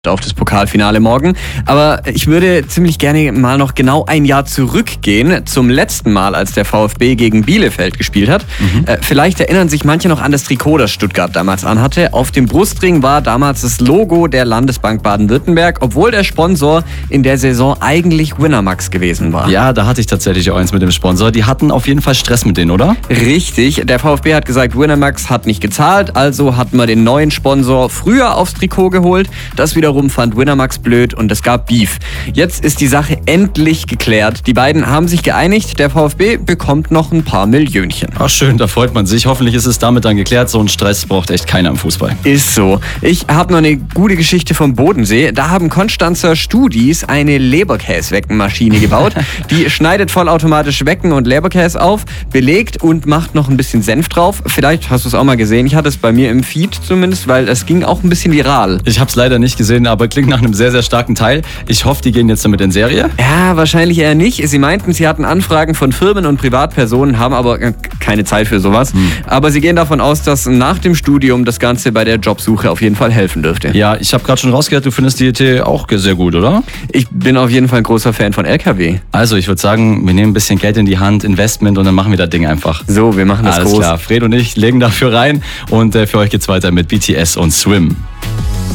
auf das Pokalfinale morgen. Aber ich würde ziemlich gerne mal noch genau ein Jahr zurückgehen, zum letzten Mal, als der VfB gegen Bielefeld gespielt hat. Vielleicht erinnern sich manche noch an das Trikot, das Stuttgart damals anhatte. Auf dem Brustring war damals das Logo der Landesbank Baden-Württemberg, obwohl der Sponsor in der Saison eigentlich Winamax gewesen war. Ja, da hatte ich tatsächlich auch eins mit dem Sponsor. Die hatten auf jeden Fall Stress mit denen, oder? Richtig, der VfB hat gesagt, Winamax hat nicht gezahlt, also hat man den neuen Sponsor früher aufs Trikot geholt. Das wiederum fand Winamax blöd und es gab Beef. Jetzt ist die Sache endlich geklärt. Die beiden haben sich geeinigt, der VfB bekommt noch ein paar Millionchen. Ach schön, da freut man sich. Hoffentlich ist es damit dann geklärt. So einen Stress braucht echt keiner im Fußball. Ist so. Ich habe noch eine gute Geschichte vom Bodensee. Da haben Konstanzer Studis eine Leberkäsweckenmaschine gebaut. Die schneidet vollautomatisch Wecken und Leberkäse auf, belegt und macht noch ein bisschen Senf drauf. Vielleicht hast du es auch mal gesehen. Ich hatte es bei mir im Feed zumindest, weil es ging auch ein bisschen viral. Ich habe es leider nicht gesehen, aber klingt nach einem sehr, sehr starken Teil. Ich hoffe, die gehen jetzt damit in Serie. Ja, wahrscheinlich eher nicht. Sie meinten, sie hatten Anfragen von Firmen und Privatpersonen, haben aber keine Zeit für sowas. Aber sie gehen davon aus, dass nach dem Studium das Ganze bei der Jobsuche auf jeden Fall helfen dürfte. Ja, ich habe gerade schon rausgehört, du findest die Idee auch sehr gut, oder? Ich bin auf jeden Fall ein großer Fan von LKW. Also, ich würde sagen, wir nehmen ein bisschen Geld in die Hand, Investment und dann machen wir das Ding einfach. So, wir machen das Alles groß. klar, Fred und ich legen dafür rein und für euch geht's weiter mit BTS und Swim.